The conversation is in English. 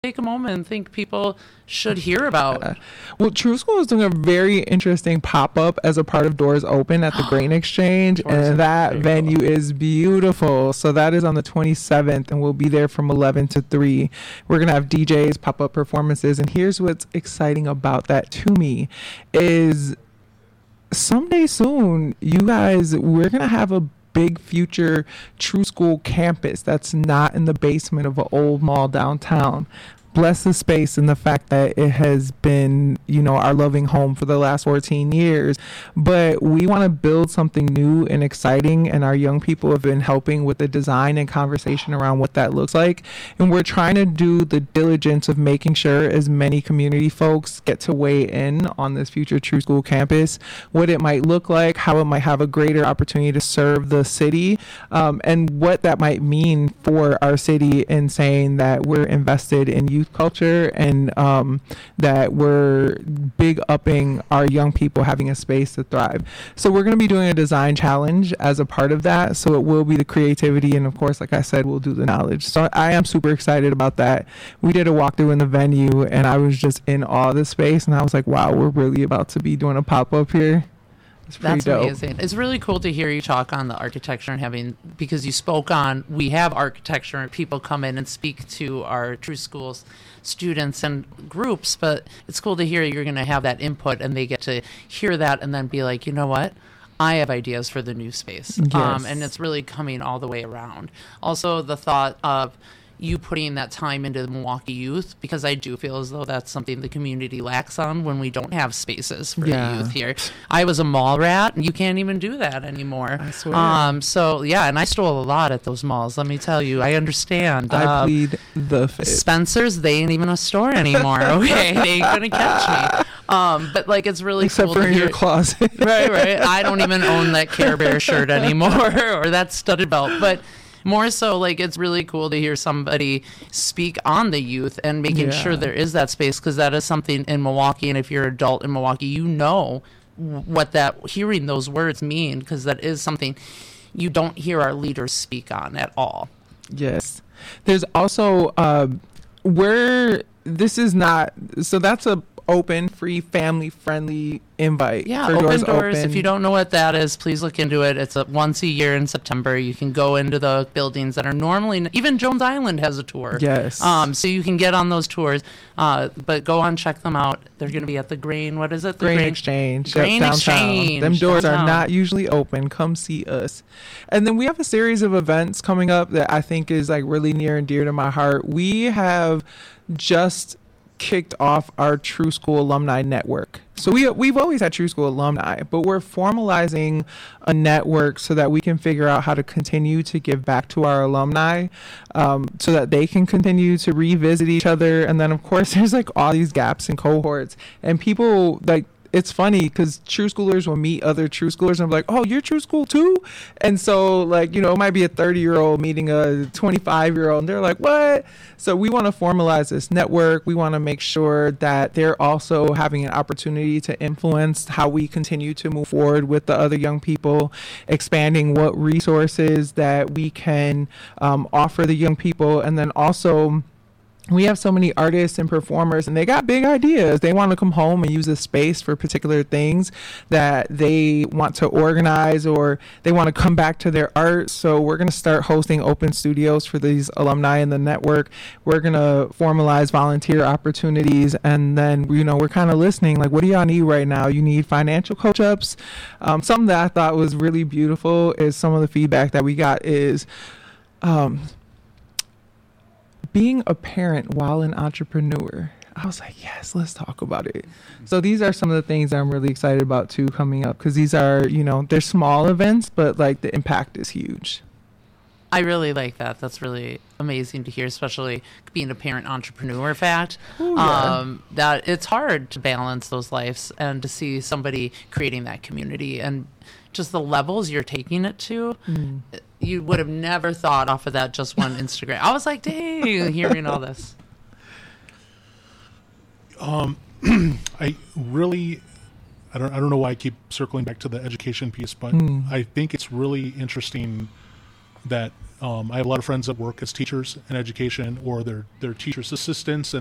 take a moment and think people should hear about. Well, True School is doing a very interesting pop-up as a part of Doors Open at the Grain Exchange, and that venue is beautiful. So that is on the 27th, and we'll be there from 11 to 3. We're going to have DJs, pop-up performances, and here's what's exciting about that to me is someday soon, you guys, we're going to have a big future True School campus that's not in the basement of an old mall downtown. Bless the space and the fact that it has been, our loving home for the last 14 years. But we want to build something new and exciting, and our young people have been helping with the design and conversation around what that looks like. And we're trying to do the diligence of making sure as many community folks get to weigh in on this future True School campus, what it might look like, how it might have a greater opportunity to serve the city, and what that might mean for our city in saying that we're invested in youth culture and that we're big upping our young people having a space to thrive. So we're going to be doing a design challenge as a part of that. So it will be the creativity, and of course, like I said, we'll do the knowledge. So I am super excited about that. We did a walkthrough in the venue, and I was just in awe of the space, and I was like, wow, we're really about to be doing a pop-up here. That's dope. Amazing. It's really cool to hear you talk on the architecture and because you spoke on, we have architecture and people come in and speak to our True Schools students and groups, but it's cool to hear you're going to have that input and they get to hear that and then be like, you know what? I have ideas for the new space. Yes. And it's really coming all the way around. Also, the thought of you putting that time into the Milwaukee youth, because I do feel as though that's something the community lacks on when we don't have spaces for the youth here. I was a mall rat, and you can't even do that anymore. I swear. So, yeah, and I stole a lot at those malls, let me tell you. I understand. I plead the fifth. Spencer's, they ain't even a store anymore, okay? They ain't going to catch me. But, like, it's really Except cool for to in hear. your closet. Right. I don't even own that Care Bear shirt anymore or that studded belt. But more so, like, it's really cool to hear somebody speak on the youth and making sure there is that space, because that is something in Milwaukee. And if you're an adult in Milwaukee, you know what hearing those words mean, because that is something you don't hear our leaders speak on at all. Yes. There's also where this is not, so that's a open, free, family-friendly invite. Yeah, for Open Doors. Open. If you don't know what that is, please look into it. It's once a year in September. You can go into the buildings that are normally, even Jones Island has a tour. Yes. So you can get on those tours, but go on, check them out. They're going to be at the Grain. What is it? The Grain Exchange. Grain downtown. Exchange. Them doors downtown. are not usually open. Come see us. And then we have a series of events coming up that I think is like really near and dear to my heart. We have just kicked off our True School Alumni Network. So we've always had True School alumni, but we're formalizing a network so that we can figure out how to continue to give back to our alumni, so that they can continue to revisit each other. And then, of course, there's like all these gaps in cohorts, and people like, it's funny because True Schoolers will meet other True Schoolers and be like, oh, you're True School too? And so, like, it might be a 30-year-old meeting a 25-year-old, and they're like, what? So we want to formalize this network. We want to make sure that they're also having an opportunity to influence how we continue to move forward with the other young people, expanding what resources that we can offer the young people. And then also, we have so many artists and performers, and they got big ideas. They want to come home and use a space for particular things that they want to organize, or they want to come back to their art. So we're going to start hosting open studios for these alumni in the network. We're going to formalize volunteer opportunities, and then, we're kind of listening, like, what do y'all need right now? You need financial coach-ups? Something that I thought was really beautiful is some of the feedback that we got is being a parent while an entrepreneur. I was like, yes, let's talk about it. So these are some of the things that I'm really excited about too coming up, because these are, they're small events, but like the impact is huge. I really like that. That's really amazing to hear, especially being a parent entrepreneur fact. Ooh, yeah. That it's hard to balance those lives, and to see somebody creating that community and just the levels you're taking it to. You would have never thought off of that just one Instagram. I was like, dang, hearing all this. I don't know why I keep circling back to the education piece, but I think it's really interesting that I have a lot of friends that work as teachers in education, or they're teachers assistants,